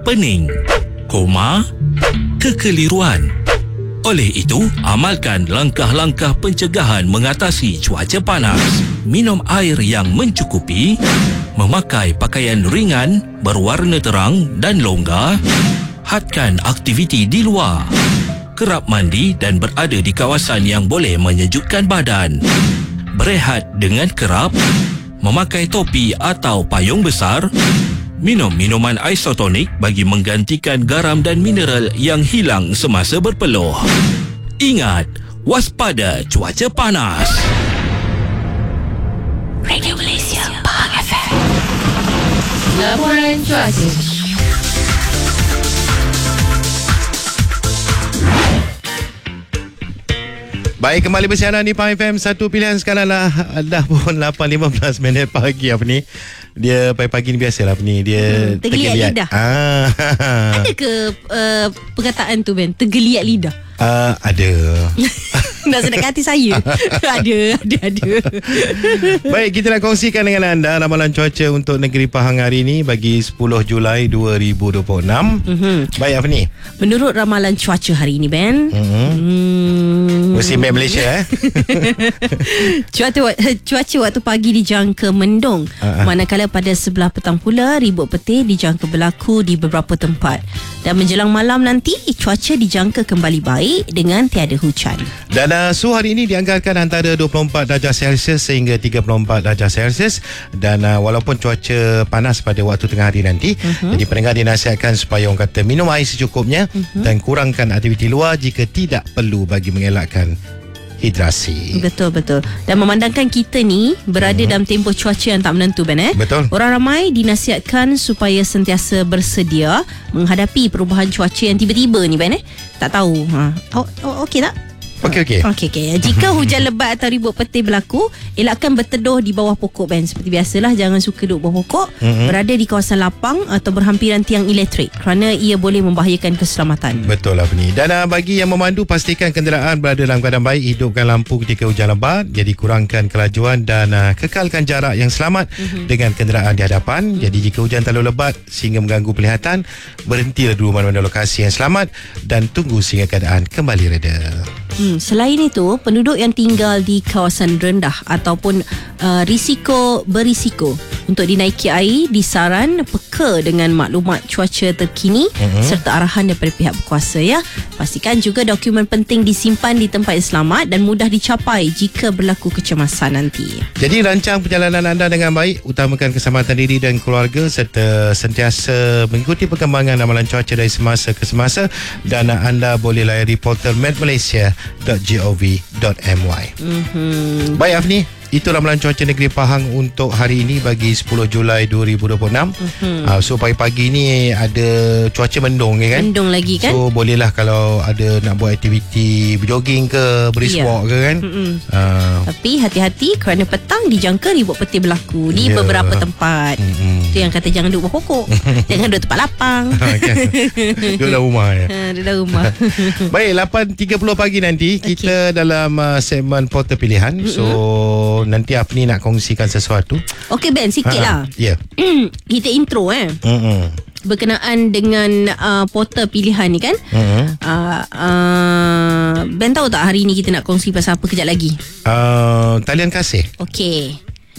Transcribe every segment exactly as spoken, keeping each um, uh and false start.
pening, koma, kekeliruan. Oleh itu, amalkan langkah-langkah pencegahan mengatasi cuaca panas. Minum air yang mencukupi, memakai pakaian ringan, berwarna terang dan longgar, hadkan aktiviti di luar, kerap mandi dan berada di kawasan yang boleh menyejukkan badan, berehat dengan kerap, memakai topi atau payung besar, minum minuman isotonik bagi menggantikan garam dan mineral yang hilang semasa berpeluh. Ingat, waspada cuaca panas. Radio Malaysia, Pahang F M. Laporan cuaca. Baik, kembali bersiaran di Pahang F M. Satu pilihan sekarang lah. Dah pun lapan lima belas minit pagi apa ni. Dia pagi-pagi ni biasalah apa ni. Dia hmm, tergeliat lidah. Ah. Ada ke uh, perkataan tu Ben? Tergeliat lidah? Uh, ada. Nak sedap hati saya. Ada, ada, ada. Baik, kita nak kongsikan dengan anda ramalan cuaca untuk negeri Pahang hari ini bagi sepuluh Julai dua ribu dua puluh enam. Mm-hmm. Baik, apa ni? Menurut ramalan cuaca hari ini, Ben. Mm-hmm. Hmm. Musim Ben Malaysia eh. cuaca, cuaca waktu pagi dijangka mendung. Uh-huh. Manakala pada sebelah petang pula ribut petir dijangka berlaku di beberapa tempat. Dan menjelang malam nanti cuaca dijangka kembali baik dengan tiada hujan. Dan uh, suhu hari ini dianggarkan antara dua puluh empat darjah Celsius sehingga tiga puluh empat darjah Celsius. Dan uh, walaupun cuaca panas pada waktu tengah hari nanti, uh-huh. jadi pendengar dinasihatkan supaya orang kata minum air secukupnya, uh-huh. dan kurangkan aktiviti luar jika tidak perlu bagi mengelakkan hidrasi. Betul, betul. Dan memandangkan kita ni berada hmm. dalam tempoh cuaca yang tak menentu, Ben eh. Betul. Orang ramai dinasihatkan supaya sentiasa bersedia menghadapi perubahan cuaca yang tiba-tiba ni, Ben eh. Tak tahu. Ha. Oh, oh, okey tak? Okey, okey. Okey, okey. Jika hujan lebat atau ribut petir berlaku, elakkan berteduh di bawah pokok, Ben. Seperti biasalah, jangan suka duduk bawah pokok, mm-hmm. berada di kawasan lapang atau berhampiran tiang elektrik kerana ia boleh membahayakan keselamatan. Betul lah ni. Dan uh, bagi yang memandu, pastikan kenderaan berada dalam keadaan baik, hidupkan lampu ketika hujan lebat, jadi kurangkan kelajuan dan uh, kekalkan jarak yang selamat mm-hmm. dengan kenderaan di hadapan. Mm-hmm. Jadi jika hujan terlalu lebat sehingga mengganggu penglihatan, berhentilah dulu mana-mana lokasi yang selamat dan tunggu sehingga keadaan kembali reda. Hmm, selain itu, penduduk yang tinggal di kawasan rendah ataupun uh, risiko berisiko untuk dinaiki air disaran peka dengan maklumat cuaca terkini uh-huh. serta arahan daripada pihak berkuasa ya. Pastikan juga dokumen penting disimpan di tempat yang selamat dan mudah dicapai jika berlaku kecemasan nanti. Jadi rancang perjalanan anda dengan baik, utamakan keselamatan diri dan keluarga serta sentiasa mengikuti perkembangan amalan cuaca dari semasa ke semasa dan anda boleh layari portal met malaysia dot gov dot my. Mm-hmm. Baik Afni, itu ramalan cuaca negeri Pahang untuk hari ini bagi sepuluh Julai dua ribu dua puluh enam. Mm-hmm. Uh, so pagi-pagi ni ada cuaca mendung kan? Mendung lagi kan? So bolehlah kalau ada nak buat aktiviti berjoging ke, brisk yeah. walk ke kan? Mm-hmm. Uh, Tapi hati-hati kerana petang dijangka ribut petir berlaku di yeah. beberapa tempat. Mm-hmm. Itu yang kata jangan duduk bawah pokok. Jangan duduk tempat lapang. Duduk dalam rumah ya. Ha, duduk dalam rumah. Baik, lapan tiga puluh pagi nanti okay. kita dalam uh, segmen portal pilihan. Mm-hmm. So nanti Afni nak kongsikan sesuatu. Okey Ben, sikit lah. Ya. Yeah. Kita intro eh. Mm-hmm. Berkenaan dengan uh, portal pilihan ni kan. Mm-hmm. Uh, uh, Ben tahu tak hari ni kita nak kongsi pasal apa kejap lagi? Uh, talian kasih. Okey.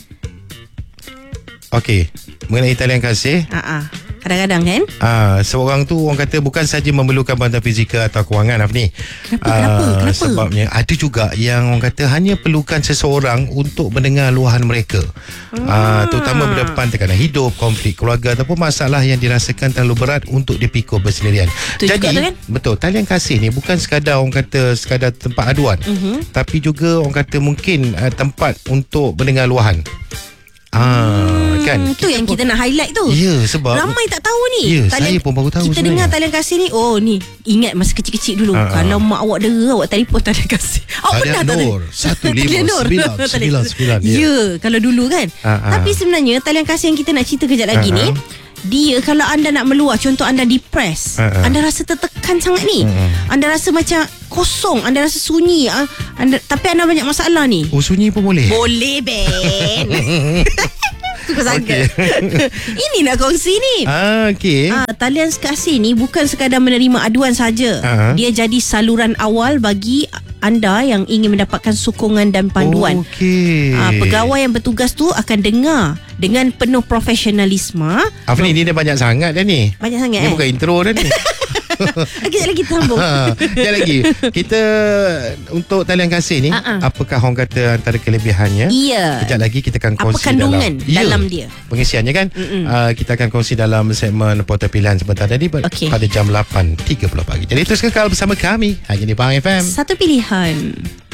Okey. Mengenai talian kasih. Uh-uh. Kadang-kadang kan ah, seorang tu orang kata bukan saja memerlukan bantuan fizikal atau kewangan Afni. Kenapa? Ah, kenapa? Kenapa? Sebabnya ada juga yang orang kata hanya perlukan seseorang untuk mendengar luahan mereka. Ah. Ah, terutama berdepan tekanan hidup, konflik keluarga ataupun masalah yang dirasakan terlalu berat untuk dipikul bersendirian. Betul. Jadi juga tu kan? Betul, talian kasih ni bukan sekadar orang kata sekadar tempat aduan, uh-huh. tapi juga orang kata mungkin uh, tempat untuk mendengar luahan. Ah, kan. Tu yang kita nak highlight tu. Ya, sebab ramai tak tahu ni. Ya, talian, saya pun baru tahu kita sebenarnya. dengar talian kasih ni. Oh ni, ingat masa kecil-kecil dulu. Uh-huh. Kalau mak awak dera, awak telefon talian kasih. Awak pernah tak? Nur satu lima sembilan sembilan sembilan. Ya, kalau dulu kan. Uh-huh. Tapi sebenarnya talian kasih yang kita nak cerita kejap lagi uh-huh. ni, dia kalau anda nak meluah, contoh anda depressed, uh-huh. anda rasa tertekan sangat ni, uh-huh. anda rasa macam kosong, anda rasa sunyi, anda, tapi anda banyak masalah ni. Oh, sunyi pun boleh? Boleh Ben. Kau sangka. Ini nak kongsi ni. Ah, okey. Ah, talian kasih ni bukan sekadar menerima aduan saja. Ah. Dia jadi saluran awal bagi anda yang ingin mendapatkan sokongan dan panduan. Okey. Ah, pegawai yang bertugas tu akan dengar dengan penuh profesionalisme. Afni, ni dah banyak sangat dah ni. Banyak sangat Ni eh. bukan intro dah ni. Sekejap lagi kita sambung. Ha, sekejap lagi. Kita untuk talian kasih ni, Ha-ha. apakah orang kata antara kelebihannya? Ya. Sekejap lagi kita akan Apa kongsi kandungan dalam, Ya, dalam dia? pengisiannya kan. Uh, kita akan kongsi dalam segmen Portal Pilihan sebentar tadi Okey. pada jam lapan tiga puluh pagi. Jadi terus kekal bersama kami hanya di Pahang F M. Satu pilihan.